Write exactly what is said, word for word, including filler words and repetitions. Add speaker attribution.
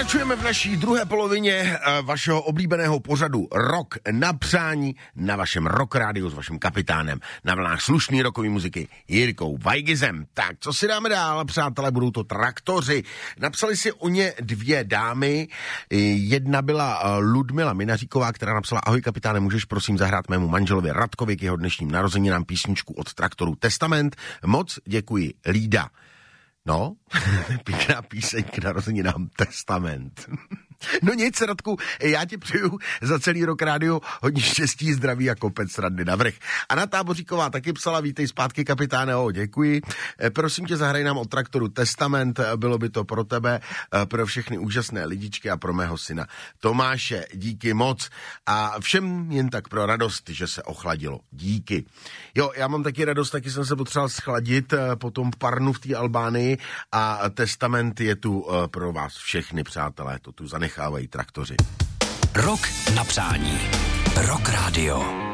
Speaker 1: Pokračujeme v naší druhé polovině vašeho oblíbeného pořadu Rock na přání na vašem Rock Rádiu s vaším kapitánem na vlnách slušný rockový muziky Jirkou Weigizem. Tak, co si dáme dál, přátelé, budou to Traktoři. Napsali si o ně dvě dámy. Jedna byla Ludmila Minaříková, která napsala: ahoj kapitáne, můžeš prosím zahrát mému manželovi Radkovi k jeho dnešním narozeninám písničku od Traktorů Testament? Moc děkuji, Lída. No, pěkná píseň k narozeninám Testament. No nic, Radku, já ti přeju za celý Rock Rádio hodně štěstí, zdraví a kopec randy navrch. Anna Táboříková taky psala: vítej zpátky kapitáne, o, děkuji. Prosím tě, zahraj nám od Traktoru Testament, bylo by to pro tebe, pro všechny úžasné lidičky a pro mého syna Tomáše. Díky moc a všem jen tak pro radost, že se ochladilo. Díky. Jo, já mám taky radost, taky jsem se potřeboval schladit po tom parnu v té Albánii a Testament je tu pro vás všechny, přátelé, to tu zanechávají Traktoři.
Speaker 2: Rock na přání. Rock Radio.